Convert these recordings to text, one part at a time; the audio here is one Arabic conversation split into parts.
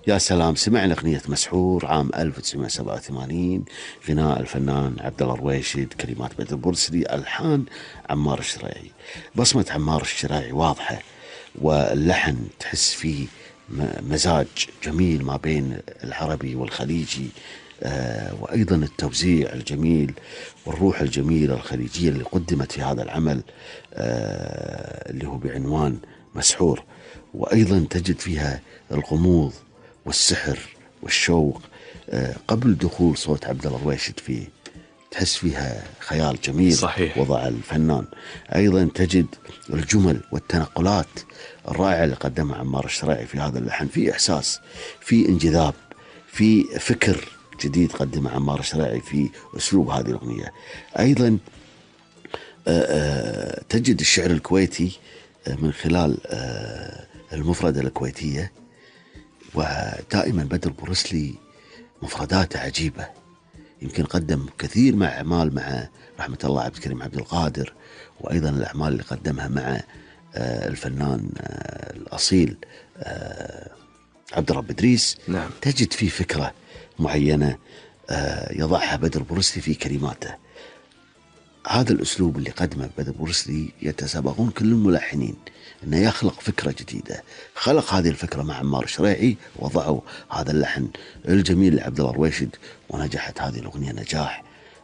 يا سلام، سمعنا أغنية مسحور عام 1987، غناء الفنان عبد الله الرويشد، كلمات بدر البرسلي، ألحان عمار الشريعي. بصمة عمار الشريعي واضحة، واللحن تحس فيه مزاج جميل ما بين العربي والخليجي. وأيضا التوزيع الجميل والروح الجميلة الخليجية اللي قدمت في هذا العمل اللي هو بعنوان مسحور. وأيضا تجد فيها الغموض والسحر والشوق قبل دخول صوت عبد الله الرويشد فيه، تحس فيها خيال جميل صحيح. وضع الفنان. أيضا تجد الجمل والتنقلات الرائعة اللي قدمها عمار الشريعي في هذا اللحن، في إحساس، في انجذاب، في فكر جديد قدمه عمار الشريعي في أسلوب هذه الأغنية. أيضا تجد الشعر الكويتي من خلال المفردة الكويتية. ودائما بدر بورسلي مفرداته عجيبة، يمكن قدم كثير مع أعمال مع رحمة الله عبد الكريم عبد القادر، وأيضا الأعمال اللي قدمها مع الفنان الأصيل عبد الرب إدريس. نعم. تجد فيه فكرة معينة يضعها بدر بورسلي في كلماته. هذا الأسلوب اللي قدمه بدر بورسلي يتسابقون كل الملحنين أنه يخلق فكرة جديدة. خلق هذه الفكرة مع عمار الشريعي، وضعوا هذا اللحن الجميل لعبد الله الرويشد، ونجحت هذه الأغنية نجاح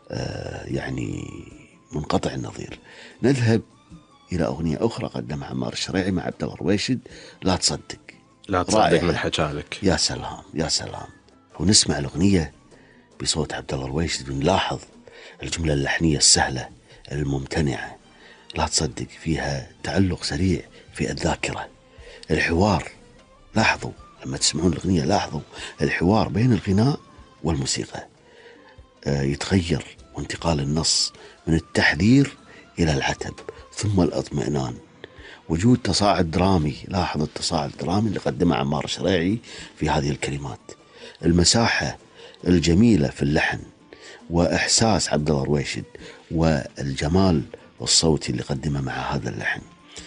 يعني منقطع النظير. نذهب إلى أغنية أخرى قدمها عمار الشريعي مع عبد الله الرويشد، لا تصدق. لا تصدق رائعة. من حكالك. يا سلام يا سلام. ونسمع الأغنية بصوت عبد الله الرويشد ونلاحظ الجملة اللحنية السهلة الممتنعة. لا تصدق فيها تعلق سريع في الذاكرة. الحوار، لاحظوا لما تسمعون الأغنية، لاحظوا الحوار بين الغناء والموسيقى يتغير، وانتقال النص من التحذير إلى العتب ثم الاطمئنان. وجود تصاعد درامي، لاحظ التصاعد الدرامي اللي قدمه عمار الشريعي في هذه الكلمات. المساحة الجميلة في اللحن، وإحساس عبد الله الرويشد، والجمال الصوتي اللي قدمه مع هذا اللحن.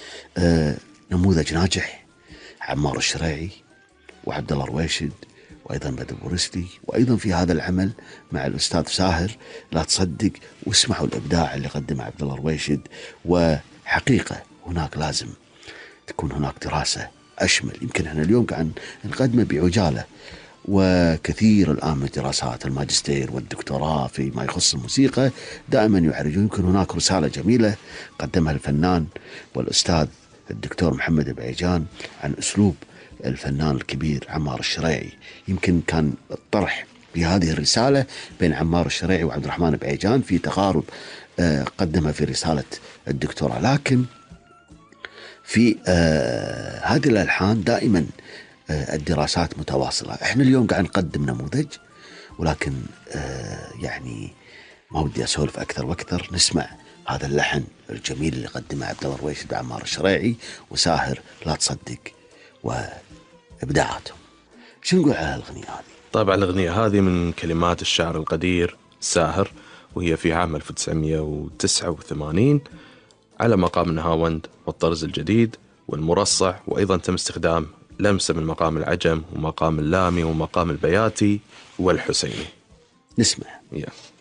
نموذج ناجح عمار الشريعي وعبد الله الرويشد، وأيضا بدر بورسلي، وأيضا في هذا العمل مع الأستاذ ساهر. لا تصدق، واسمعوا الإبداع اللي قدمه عبد الله الرويشد. وحقيقة هناك لازم تكون هناك دراسة أشمل، يمكن احنا اليوم قاعد نقدمه بعجالة، وكثير الآن من دراسات الماجستير والدكتوراه فيما يخص الموسيقى دائما يعرجون. يمكن هناك رسالة جميلة قدمها الفنان والأستاذ الدكتور محمد بعيجان عن أسلوب الفنان الكبير عمار الشريعي. يمكن كان الطرح بهذه الرسالة بين عمار الشريعي وعبد الرحمن بعيجان في تقارب قدمها في رسالة الدكتوراه، لكن في هذه الألحان دائما الدراسات متواصلة. احنا اليوم قاعد نقدم نموذج، ولكن يعني ما ودي أسولف أكثر وأكثر. نسمع هذا اللحن الجميل اللي قدمه عبد الله الرويشد وعمار الشريعي وساهر، لا تصدق، وإبداعاتهم. شو نقول على الأغنية هذه؟ طبعا الأغنية هذه من كلمات الشاعر القدير ساهر، وهي في عام 1989 على مقام النهاوند والطرز الجديد والمرصع، وأيضا تم استخدام لمسة من مقام العجم ومقام اللامي ومقام البياتي والحسيني. نسمع. yeah.